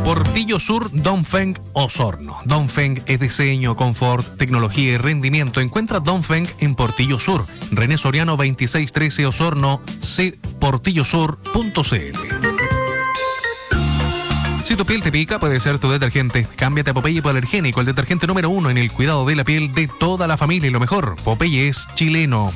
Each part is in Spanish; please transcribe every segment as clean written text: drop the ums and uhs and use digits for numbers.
Portillo Sur Dongfeng Osorno. Dongfeng es diseño, confort, tecnología y rendimiento. Encuentra Dongfeng en Portillo Sur. René Soriano 2613 Osorno, portillosur.cl. Si tu piel te pica, puede ser tu detergente. Cámbiate a Popeye Hipoalergénico, el detergente número 1 en el cuidado de la piel de toda la familia. Y lo mejor, Popeye es chileno.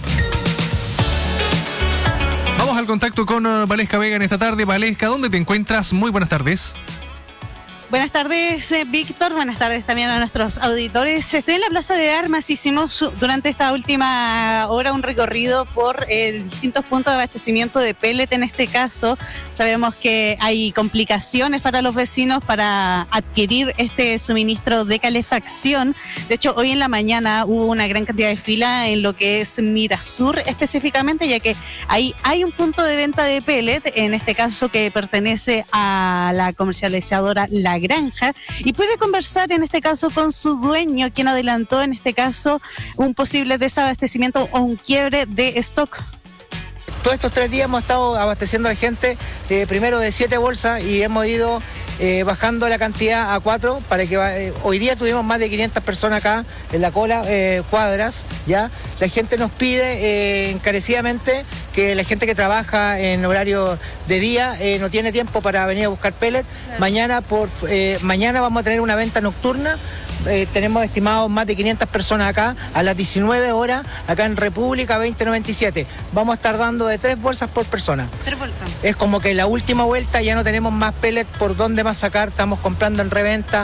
Vamos al contacto con Valesca Vega en esta tarde. Valesca, ¿dónde te encuentras? Muy buenas tardes. Buenas tardes, Víctor. Buenas tardes también a nuestros auditores. Estoy en la Plaza de Armas. Hicimos durante esta última hora un recorrido por distintos puntos de abastecimiento de pellet. En este caso, sabemos que hay complicaciones para los vecinos para adquirir este suministro de calefacción. De hecho, hoy en la mañana hubo una gran cantidad de fila en lo que es Mirasur específicamente, ya que ahí hay un punto de venta de pellet, en este caso que pertenece a la comercializadora La Granja, y puede conversar en este caso con su dueño, quien adelantó en este caso un posible desabastecimiento o un quiebre de stock. Todos estos 3 días hemos estado abasteciendo a la gente, primero de 7 bolsas, y hemos ido bajando la cantidad a 4 para que hoy día tuvimos más de 500 personas acá en la cola, cuadras, ¿ya? La gente nos pide encarecidamente que la gente que trabaja en horario de día no tiene tiempo para venir a buscar pellet. Mañana vamos a tener una venta nocturna. Tenemos estimados más de 500 personas acá a las 19 horas, acá en República 2097. Vamos a estar dando de 3 bolsas por persona. 3 bolsas. Es como que la última vuelta, ya no tenemos más pellet por dónde más sacar, estamos comprando en reventa.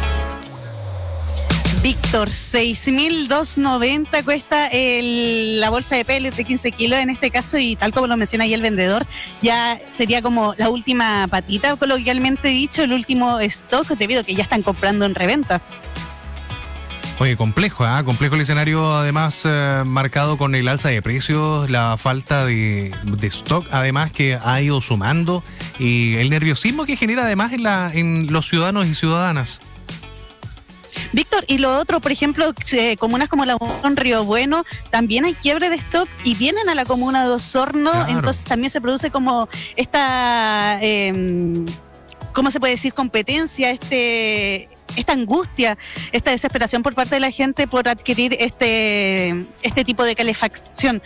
Víctor, 6.290 cuesta la bolsa de pellet de 15 kilos en este caso, y tal como lo menciona ahí el vendedor, ya sería como la última patita, coloquialmente dicho, el último stock, debido a que ya están comprando en reventa. Oye, complejo el escenario, además marcado con el alza de precios, la falta de stock, además que ha ido sumando, y el nerviosismo que genera además en los ciudadanos y ciudadanas. Víctor, y lo otro, por ejemplo, comunas como la Unión Río Bueno, también hay quiebre de stock y vienen a la comuna de Osorno, claro. Entonces también se produce como esta, ¿cómo se puede decir? Competencia, esta angustia, esta desesperación por parte de la gente por adquirir este tipo de calefacción.